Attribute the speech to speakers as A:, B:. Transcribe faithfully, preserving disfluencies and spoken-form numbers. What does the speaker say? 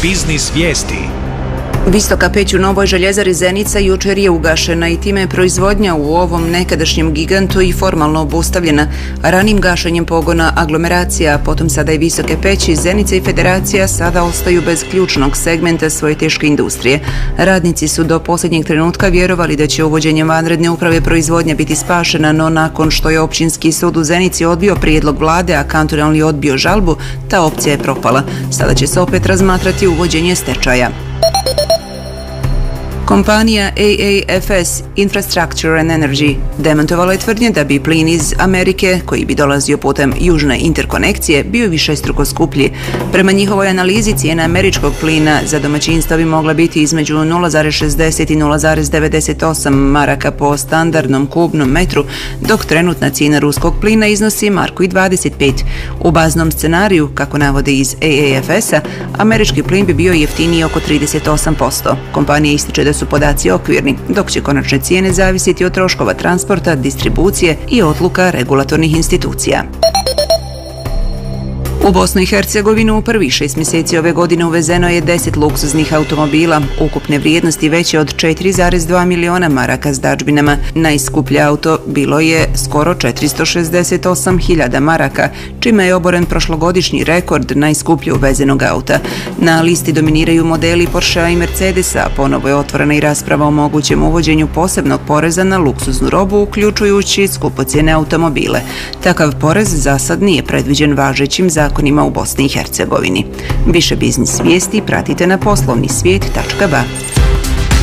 A: Biznis vijesti.
B: Visoka peć u Novoj željezari Zenica jučer je ugašena i time je proizvodnja u ovom nekadašnjem gigantu i formalno obustavljena. Ranim gašenjem pogona aglomeracija, potom sada i Visoke peći, Zenica i Federacija sada ostaju bez ključnog segmenta svoje teške industrije. Radnici su do posljednjeg trenutka vjerovali da će uvođenjem vanredne uprave proizvodnja biti spašena, no nakon što je općinski sud u Zenici odbio prijedlog vlade, a kantonalni odbio žalbu, ta opcija je propala. Sada će se opet razmatrati uvođenje stečaja. Kompanija A A F S Infrastructure and Energy demantovala je tvrdnje da bi plin iz Amerike, koji bi dolazio putem južne interkonekcije, bio višestruko skuplji. Prema njihovoj analizi, cijena američkog plina za domaćinstva bi mogla biti između nula zarez šezdeset i nula zarez devedeset osam maraka po standardnom kubnom metru, dok trenutna cijena ruskog plina iznosi marku i dvadeset pet. U baznom scenariju, kako navode iz A A F S-a, američki plin bi bio jeftiniji oko trideset osam posto. Kompanija ističe da su podaci okvirni, dok će konačne cijene zavisiti od troškova transporta, distribucije i odluka regulatornih institucija. U Bosnu i Hercegovinu u prvih šest mjeseci ove godine uvezeno je deset luksuznih automobila, ukupne vrijednosti veće od četiri zarez dva miliona maraka s dadžbinama. Najskuplje auto bilo je skoro četiristo šezdeset osam hiljada maraka, čime je oboren prošlogodišnji rekord najskuplje uvezenog auta. Na listi dominiraju modeli Porschea i Mercedesa, ponovo je otvorena i rasprava o mogućem uvođenju posebnog poreza na luksuznu robu, uključujući skupocjene automobile. Takav porez za sad nije predviđen važećim zakonima u Bosni i Hercegovini. Više biznis vijesti pratite na poslovni svijet tačka ba.